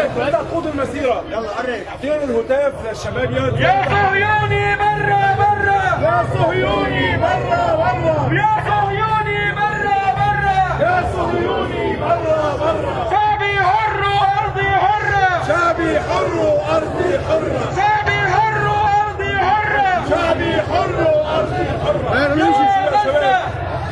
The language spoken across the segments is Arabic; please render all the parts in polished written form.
انت هتقود المسيره. يلا قرب اعطينا الهتاف للشباب. يا صهيوني برا برا، يا صهيوني برا برا، يا صهيوني برا برا، يا صهيوني برا برا. شعبي حر وارضي حره، شعبي حر وارضي حره، شعبي حر وارضي حره، شعبي حر وارضي حره. يا غزة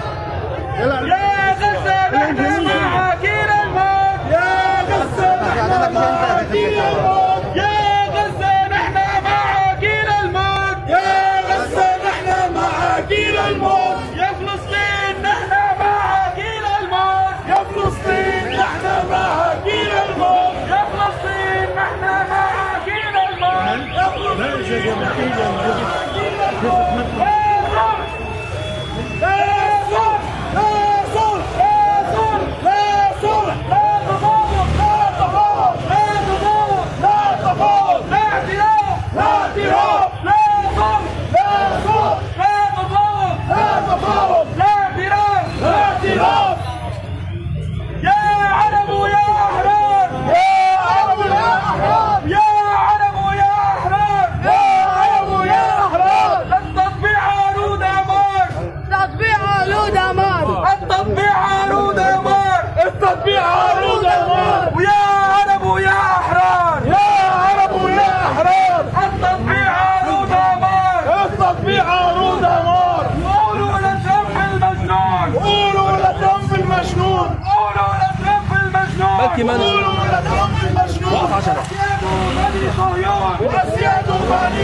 يا غزة نحن معاكين الموت، يا غزة نحن معاكين الموت، يا غزة نحن معاكين الموت، يا غزة نحن معاكين الموت، يا فلسطين نحن معاكين الموت، يا فلسطين نحن معاكين الموت، يا فلسطين نحن معاكين الموت، يا فلسطين نحن معاكين الموت. التطبيع عروض أمار، ويا عرب ويا أحرار، يا عرب ويا أحرار. التطبيع عروض أمار، التطبيع عروض أمار. قولوا لترامب المجنون، قولوا لترامب المجنون، قولوا لترامب المجنون، قولوا لترامب المجنون. وأسياد بني صهيون، وأسياد بني